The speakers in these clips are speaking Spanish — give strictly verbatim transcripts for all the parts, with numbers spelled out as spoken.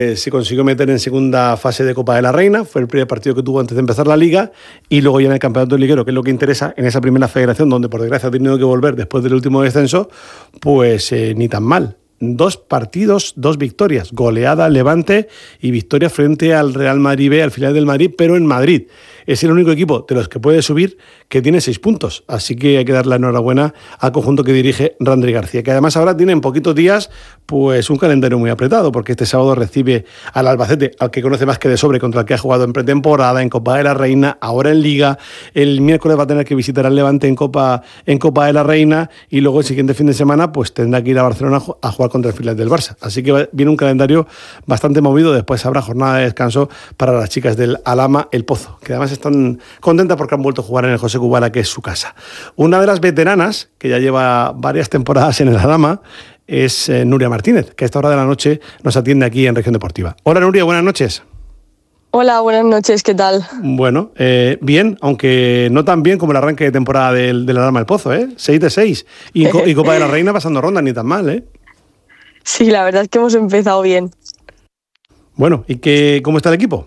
Eh, se consiguió meter en segunda fase de Copa de la Reina, fue el primer partido que tuvo antes de empezar la Liga, y luego ya en el Campeonato Liguero, que es lo que interesa, en esa primera federación, donde por desgracia ha tenido que volver después del último descenso, pues eh, ni tan mal. Dos partidos, dos victorias, goleada al Levante y victoria frente al Real Madrid B, al filial del Madrid, pero en Madrid. Es el único equipo de los que puede subir que tiene seis puntos. Así que hay que dar la enhorabuena al conjunto que dirige Randri García, que además ahora tiene en poquitos días pues un calendario muy apretado, porque este sábado recibe al Albacete, al que conoce más que de sobre, contra el que ha jugado en pretemporada, en Copa de la Reina, ahora en Liga. El miércoles va a tener que visitar al Levante en Copa, en Copa de la Reina, y luego el siguiente fin de semana pues tendrá que ir a Barcelona a jugar contra el filial del Barça. Así que viene un calendario bastante movido. Después habrá jornada de descanso para las chicas del Alhama El Pozo, que además están contentas porque han vuelto a jugar en el José Cubala, que es su casa. Una de las veteranas, que ya lleva varias temporadas en el Alhama, es eh, Nuria Martínez, que a esta hora de la noche nos atiende aquí en Región Deportiva. Hola Nuria, buenas noches. Hola, buenas noches, ¿qué tal? Bueno, eh, bien, aunque no tan bien como el arranque de temporada del, del Alhama El Pozo, ¿eh? seis de seis. Y, y Copa de la Reina pasando ronda, ni tan mal, ¿eh? Sí, la verdad es que hemos empezado bien. Bueno, ¿y qué, cómo está el equipo?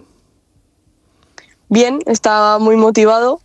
Bien, está muy motivado,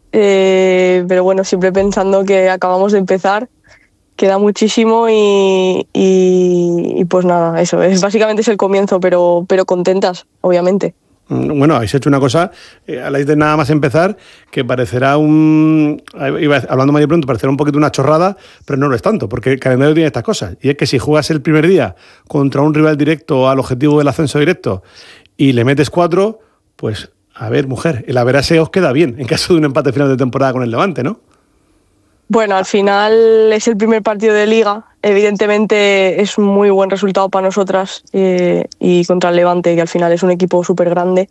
eh, pero bueno, siempre pensando que acabamos de empezar, queda muchísimo y, y, y pues nada, eso, es, básicamente es el comienzo, pero, pero contentas, obviamente. Bueno, habéis hecho una cosa, eh, a la vez de nada más empezar, que parecerá un... Iba hablando mal y pronto, parecerá un poquito una chorrada, pero no lo es tanto, porque el calendario tiene estas cosas. Y es que si juegas el primer día contra un rival directo al objetivo del ascenso directo y le metes cuatro, pues, a ver, mujer, el average os queda bien en caso de un empate final de temporada con el Levante, ¿no? Bueno, al final es el primer partido de Liga. Evidentemente es un muy buen resultado para nosotras eh, y contra el Levante, que al final es un equipo súper grande.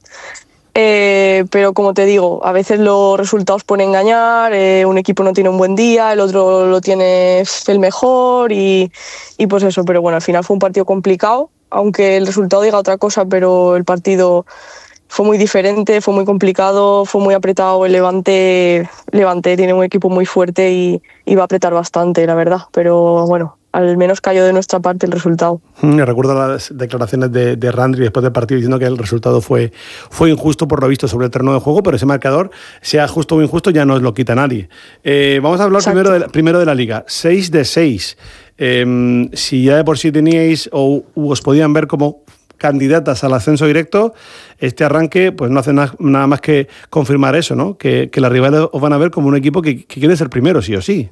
Eh, pero como te digo, a veces los resultados pueden engañar, eh, un equipo no tiene un buen día, el otro lo tiene el mejor y, y pues eso. Pero bueno, al final fue un partido complicado, aunque el resultado diga otra cosa, pero el partido fue muy diferente, fue muy complicado, fue muy apretado. El Levante, Levante tiene un equipo muy fuerte y, y va a apretar bastante, la verdad. Pero bueno, al menos cayó de nuestra parte el resultado. Me recuerdo las declaraciones de, de Randri después del partido diciendo que el resultado fue, fue injusto por lo visto sobre el terreno de juego, pero ese marcador, sea justo o injusto, ya no os lo quita nadie. Eh, vamos a hablar primero de, la, primero de la Liga. seis de seis. Eh, si ya de por sí teníais o os podían ver como candidatas al ascenso directo, este arranque pues no hace na- nada más que confirmar eso, ¿no? Que, que las rivales os van a ver como un equipo que, que quiere ser primero, sí o sí.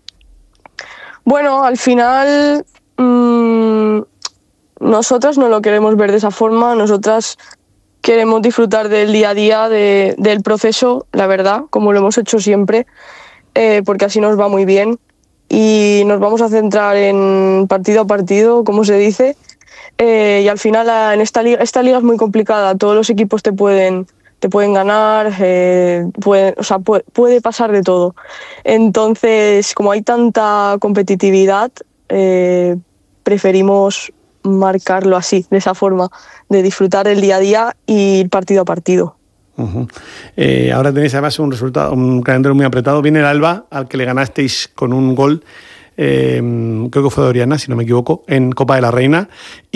Bueno, al final mmm, nosotras no lo queremos ver de esa forma. Nosotras queremos disfrutar del día a día, de, del proceso, la verdad, como lo hemos hecho siempre, eh, porque así nos va muy bien y nos vamos a centrar en partido a partido, como se dice. Eh, y al final en esta liga, esta liga es muy complicada, todos los equipos te pueden, te pueden ganar, eh, puede, o sea, puede, puede pasar de todo. Entonces, como hay tanta competitividad, eh, preferimos marcarlo así, de esa forma, de disfrutar del día a día y ir partido a partido. Uh-huh. Eh, ahora tenéis además un resultado, un calendario muy apretado. Viene el Alba, al que le ganasteis con un gol. Eh, creo que fue de Oriana, si no me equivoco, en Copa de la Reina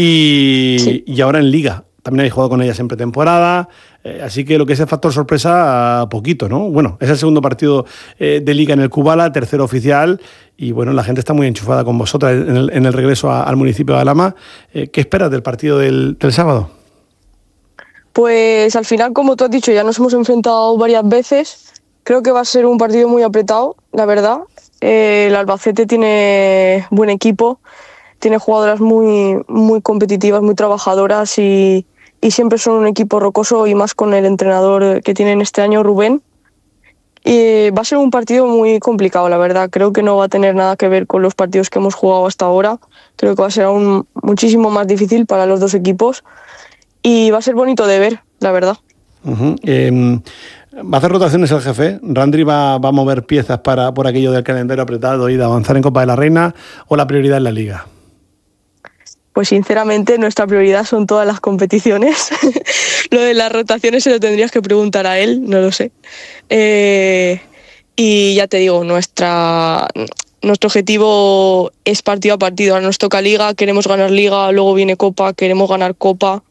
y, sí. y ahora en Liga. También habéis jugado con ellas en pretemporada, eh, así que lo que es el factor sorpresa, poquito, ¿no? Bueno, es el segundo partido eh, de Liga en el Cubala, tercero oficial, y bueno, la gente está muy enchufada con vosotras en el, en el regreso a, al municipio de Alhama. Eh, ¿Qué esperas del partido del, del sábado? Pues al final, como tú has dicho, ya nos hemos enfrentado varias veces. Creo que va a ser un partido muy apretado, la verdad. Eh, el Albacete tiene buen equipo, tiene jugadoras muy, muy competitivas, muy trabajadoras y, y siempre son un equipo rocoso, y más con el entrenador que tienen este año, Rubén. Y va a ser un partido muy complicado, la verdad. Creo que no va a tener nada que ver con los partidos que hemos jugado hasta ahora. Creo que va a ser aún muchísimo más difícil para los dos equipos y va a ser bonito de ver, la verdad. Uh-huh. Eh... ¿Va a hacer rotaciones el jefe? ¿Randri va, va a mover piezas para por aquello del calendario apretado y de avanzar en Copa de la Reina, o la prioridad es la Liga? Pues sinceramente nuestra prioridad son todas las competiciones. Lo de las rotaciones se lo tendrías que preguntar a él, no lo sé. Eh, y ya te digo, nuestra, nuestro objetivo es partido a partido. Ahora nos toca Liga, queremos ganar Liga, luego viene Copa, queremos ganar Copa.